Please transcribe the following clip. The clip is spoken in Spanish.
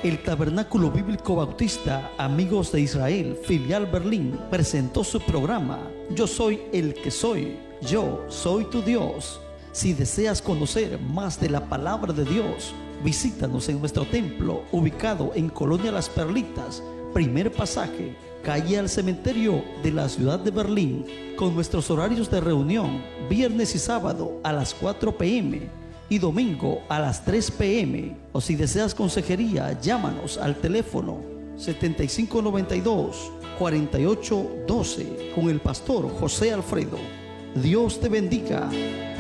El Tabernáculo Bíblico Bautista Amigos de Israel, filial Berlín, presentó su programa Yo soy el que soy, yo soy tu Dios. Si deseas conocer más de la palabra de Dios, visítanos en nuestro templo ubicado en Colonia Las Perlitas, primer pasaje, calle al cementerio de la ciudad de Berlín, con nuestros horarios de reunión, viernes y sábado a las 4 p.m. y domingo a las 3 p.m. O si deseas consejería, llámanos al teléfono 7592-4812 con el pastor José Alfredo. Dios te bendiga.